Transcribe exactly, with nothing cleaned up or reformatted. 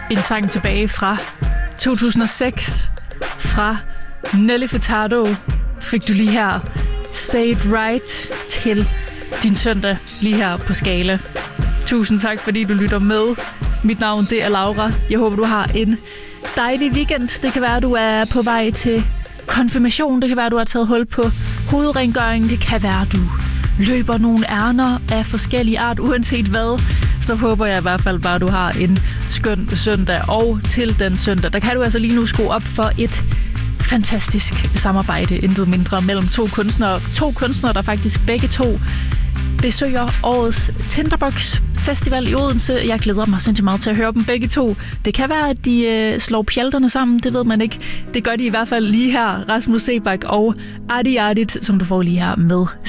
en sang tilbage fra to tusind og seks fra Nelly Furtado fik du lige her Say It Right til din søndag lige her på Skala. Tusind tak, fordi du lytter med. Mit navn, det er Laura. Jeg håber, du har en dejlig weekend. Det kan være, du er på vej til konfirmation. Det kan være, du har taget hul på hovedrengøring. Det kan være, du løber nogle ærner af forskellige art. Uanset hvad, så håber jeg i hvert fald bare, du har en skøn søndag. Og til den søndag, der kan du altså lige nu skrue op for et fantastisk samarbejde, intet mindre, mellem to kunstnere. To kunstnere, der faktisk begge to besøger årets Tinderbox Festival i Odense. Jeg glæder mig sindssygt meget til at høre dem begge to. Det kan være, at de øh, slår pjalterne sammen, det ved man ikke. Det gør de i hvert fald lige her. Rasmus Seebach og Adi Adit, som du får lige her med